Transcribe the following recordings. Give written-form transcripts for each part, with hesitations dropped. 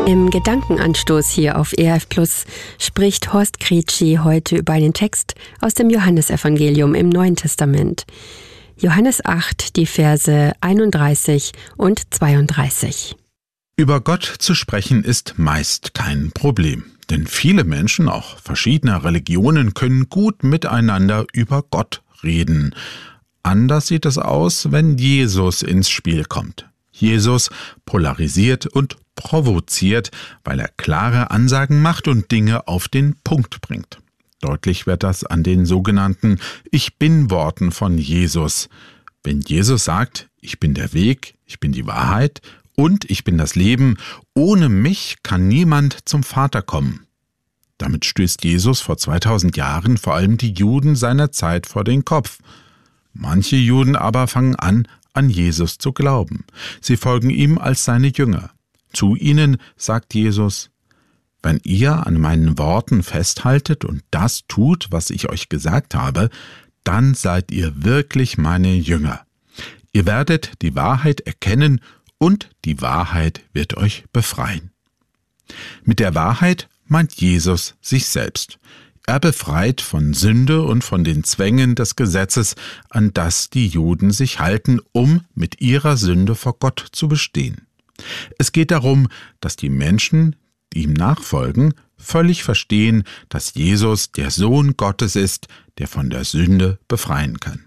Im Gedankenanstoß hier auf ERF Plus spricht Horst Kretschi heute über einen Text aus dem Johannesevangelium im Neuen Testament. Johannes 8, die Verse 31 und 32. Über Gott zu sprechen ist meist kein Problem, denn viele Menschen, auch verschiedener Religionen, können gut miteinander über Gott reden. Anders sieht es aus, wenn Jesus ins Spiel kommt. Jesus polarisiert und provoziert, weil er klare Ansagen macht und Dinge auf den Punkt bringt. Deutlich wird das an den sogenannten Ich-Bin-Worten von Jesus. Wenn Jesus sagt, ich bin der Weg, ich bin die Wahrheit und ich bin das Leben, ohne mich kann niemand zum Vater kommen. Damit stößt Jesus vor 2000 Jahren vor allem die Juden seiner Zeit vor den Kopf. Manche Juden aber fangen an Jesus zu glauben. Sie folgen ihm als seine Jünger. Zu ihnen sagt Jesus: Wenn ihr an meinen Worten festhaltet und das tut, was ich euch gesagt habe, dann seid ihr wirklich meine Jünger. Ihr werdet die Wahrheit erkennen und die Wahrheit wird euch befreien. Mit der Wahrheit meint Jesus sich selbst. Er befreit von Sünde und von den Zwängen des Gesetzes, an das die Juden sich halten, um mit ihrer Sünde vor Gott zu bestehen. Es geht darum, dass die Menschen, die ihm nachfolgen, völlig verstehen, dass Jesus der Sohn Gottes ist, der von der Sünde befreien kann.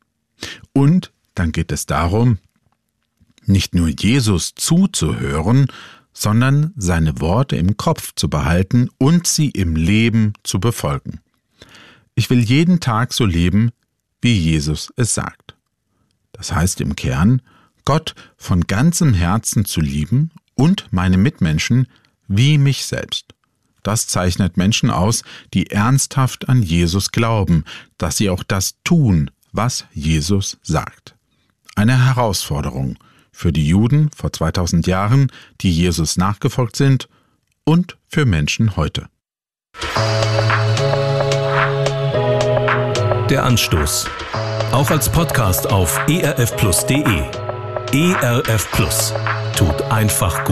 Und dann geht es darum, nicht nur Jesus zuzuhören, sondern seine Worte im Kopf zu behalten und sie im Leben zu befolgen. Ich will jeden Tag so leben, wie Jesus es sagt. Das heißt im Kern, Gott von ganzem Herzen zu lieben und meine Mitmenschen wie mich selbst. Das zeichnet Menschen aus, die ernsthaft an Jesus glauben, dass sie auch das tun, was Jesus sagt. Eine Herausforderung für die Juden vor 2000 Jahren, die Jesus nachgefolgt sind, und für Menschen heute. Der Anstoß. Auch als Podcast auf erfplus.de. ERF Plus. Tut einfach gut.